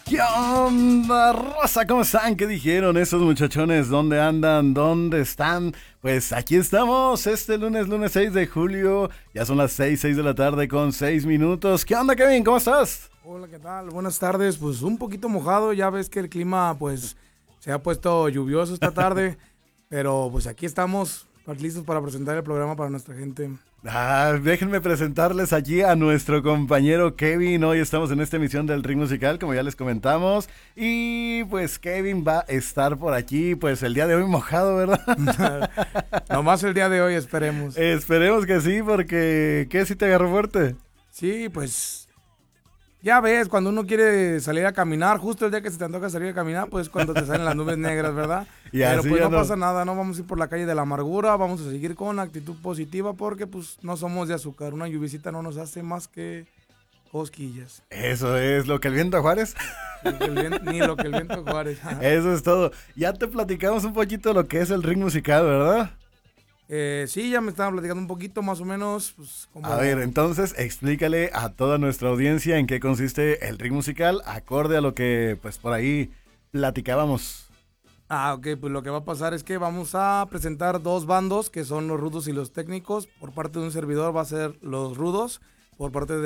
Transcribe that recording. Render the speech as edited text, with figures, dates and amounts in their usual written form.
¿Qué onda, raza? ¿Cómo están? ¿Qué dijeron esos muchachones? ¿Dónde andan? ¿Dónde están? Pues aquí estamos, este lunes 6 de julio. Ya son las 6 de la tarde con 6 minutos. ¿Qué onda, Kevin? ¿Cómo estás? Hola, ¿qué tal? Buenas tardes. Pues un poquito mojado, ya ves que el clima pues se ha puesto lluvioso esta tarde, pero pues aquí estamos listos para presentar el programa para nuestra gente. Déjenme presentarles allí a nuestro compañero Kevin. Hoy estamos en esta emisión del Ring Musical, como ya les comentamos. Y pues Kevin va a estar por aquí, pues el día de hoy mojado, ¿verdad? Nomás el día de hoy, esperemos. Esperemos que sí, porque ¿qué si te agarró fuerte? Sí, pues ya ves, cuando uno quiere salir a caminar, justo el día que se te antoja salir a caminar, pues cuando te salen las nubes negras, ¿verdad? Y pero así pues ya no pasa nada, no vamos a ir por la calle de la amargura, vamos a seguir con actitud positiva porque pues no somos de azúcar, una lluvisita no nos hace más que cosquillas. Eso es lo que el viento Juárez. Ni lo que el viento Juárez. Eso es todo. Ya te platicamos un poquito de lo que es el Ring Musical, ¿verdad? Sí, ya me estaban platicando un poquito más o menos. Pues, como... A ver, entonces explícale a toda nuestra audiencia en qué consiste el Ring Musical, acorde a lo que pues por ahí platicábamos. Ok, pues lo que va a pasar es que vamos a presentar dos bandos que son los rudos y los técnicos. Por parte de un servidor va a ser los rudos, por parte de